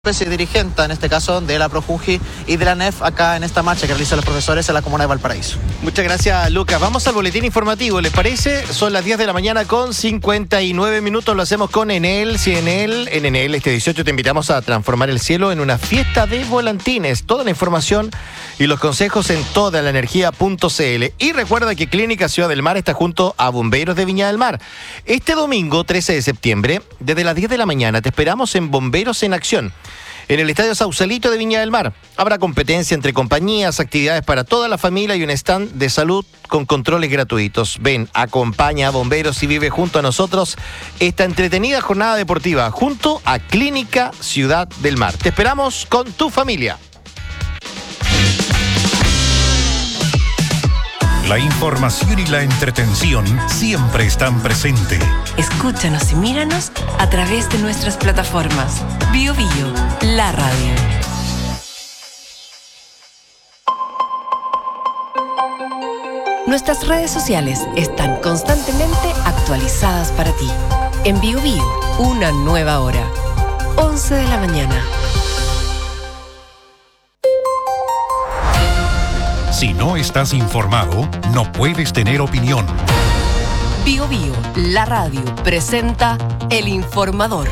Dirigente, en este caso de la Projunji y de la NEF, acá en esta marcha que realizan los profesores en la comuna de Valparaíso. Muchas gracias, Lucas. Vamos al boletín informativo, ¿les parece? Son las 10 de la mañana con 59 minutos. Lo hacemos con Enel. Si en Enel este 18 te invitamos a transformar el cielo en una fiesta de volantines. Toda la información y los consejos en todalaenergia.cl. Y recuerda que Clínica Ciudad del Mar está junto a Bomberos de Viña del Mar. Este domingo 13 de septiembre, desde las 10 de la mañana, te esperamos en Bomberos en Acción, en el Estadio Sausalito de Viña del Mar. Habrá competencia entre compañías, actividades para toda la familia y un stand de salud con controles gratuitos. Ven, acompaña a Bomberos y vive junto a nosotros esta entretenida jornada deportiva junto a Clínica Ciudad del Mar. Te esperamos con tu familia. La información y la entretención siempre están presentes. Escúchanos y míranos a través de nuestras plataformas. Bio Bio, la radio. Nuestras redes sociales están constantemente actualizadas para ti. En Bio Bio, una nueva hora. 11 de la mañana. Si no estás informado, no puedes tener opinión. Bio Bio, la radio, presenta El Informador.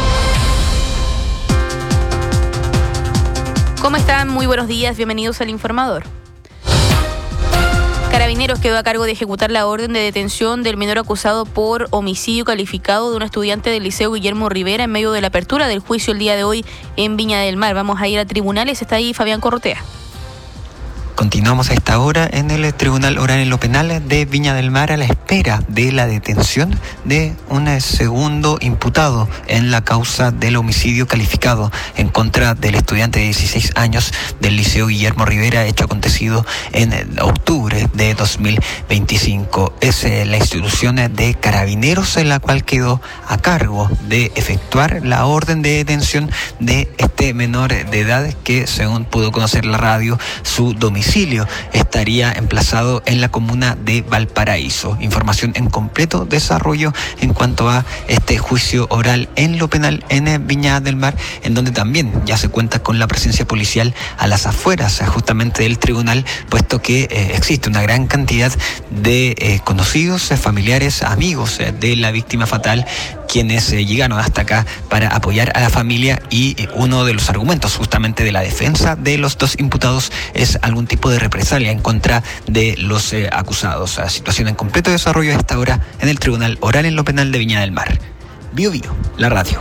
¿Cómo están? Muy buenos días, bienvenidos al Informador. Carabineros quedó a cargo de ejecutar la orden de detención del menor acusado por homicidio calificado de un estudiante del Liceo Guillermo Rivera en medio de la apertura del juicio el día de hoy en Viña del Mar. Vamos a ir a tribunales, está ahí Fabián Corrotea. Continuamos a esta hora en el Tribunal Oral en lo Penal de Viña del Mar a la espera de la detención de un segundo imputado en la causa del homicidio calificado en contra del estudiante de 16 años del Liceo Guillermo Rivera, hecho acontecido en octubre de 2025. Es la institución de Carabineros en la cual quedó a cargo de efectuar la orden de detención de este menor de edad que, según pudo conocer la radio, su domicilio estaría emplazado en la comuna de Valparaíso. Información en completo desarrollo en cuanto a este juicio oral en lo penal en Viña del Mar, en donde también ya se cuenta con la presencia policial a las afueras justamente del tribunal, puesto que existe una gran cantidad de conocidos, familiares, amigos de la víctima fatal, quienes llegaron hasta acá para apoyar a la familia, y uno de los argumentos justamente de la defensa de los dos imputados es algún tipo de represalia en contra de los acusados. La situación en completo desarrollo a esta hora en el Tribunal Oral en lo Penal de Viña del Mar. Bio Bio, la radio.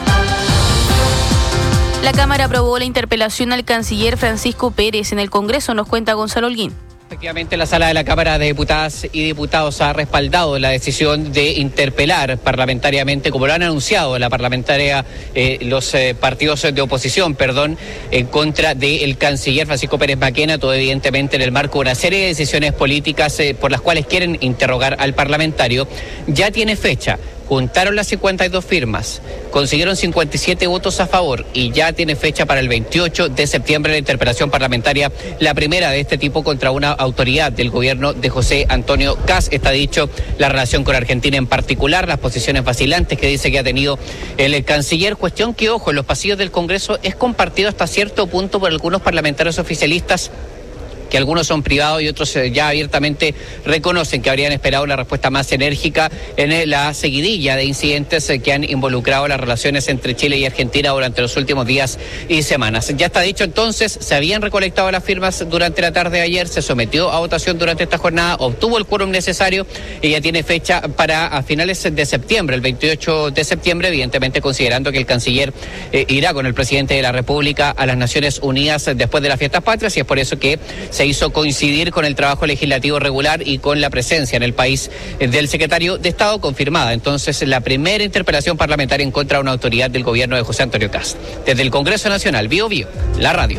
La Cámara aprobó la interpelación al canciller Francisco Pérez en el Congreso, nos cuenta Gonzalo Holguín. Efectivamente, la Sala de la Cámara de Diputadas y Diputados ha respaldado la decisión de interpelar parlamentariamente, como lo han anunciado la parlamentaria, los partidos de oposición, en contra del canciller Francisco Pérez Maquena, todo evidentemente en el marco de una serie de decisiones políticas por las cuales quieren interrogar al parlamentario. Ya tiene fecha. Juntaron las 52 firmas, consiguieron 57 votos a favor y ya tiene fecha para el 28 de septiembre la interpelación parlamentaria, la primera de este tipo contra una autoridad del gobierno de José Antonio Kast. Está dicho la relación con Argentina en particular, las posiciones vacilantes que dice que ha tenido el canciller, cuestión que, ojo, en los pasillos del Congreso es compartido hasta cierto punto por algunos parlamentarios oficialistas, que algunos son privados y otros ya abiertamente reconocen que habrían esperado una respuesta más enérgica en la seguidilla de incidentes que han involucrado las relaciones entre Chile y Argentina durante los últimos días y semanas. Ya está dicho entonces, se habían recolectado las firmas durante la tarde de ayer, se sometió a votación durante esta jornada, obtuvo el quórum necesario y ya tiene fecha para a finales de septiembre, el 28 de septiembre, evidentemente considerando que el canciller irá con el presidente de la República a las Naciones Unidas después de las fiestas patrias, y es por eso que se hizo coincidir con el trabajo legislativo regular y con la presencia en el país del secretario de Estado confirmada. Entonces, la primera interpelación parlamentaria en contra de una autoridad del gobierno de José Antonio Kast. Desde el Congreso Nacional, Bio Bio, la radio.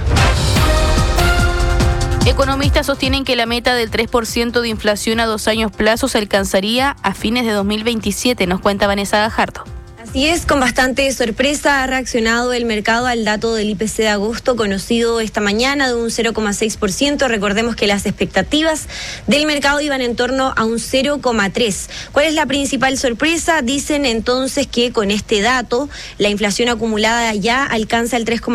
Economistas sostienen que la meta del 3% de inflación a 2 años plazo se alcanzaría a fines de 2027, nos cuenta Vanessa Gajardo. Así Así es, con bastante sorpresa ha reaccionado el mercado al dato del IPC de agosto conocido esta mañana de un 0,6%. Recordemos que las expectativas del mercado iban en torno a un 0,3%. ¿Cuál es la principal sorpresa? Dicen entonces que con este dato la inflación acumulada ya alcanza el 3,5%.